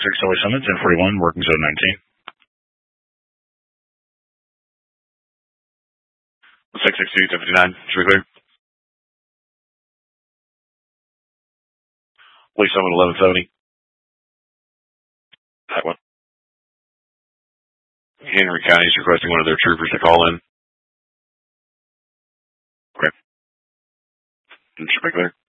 Subway Summit, 1041, working zone 19. 662, 1059, should be clear. Police Summit, 1170. That one. Henry County is requesting one of their troopers to call in. Okay. Should be clear.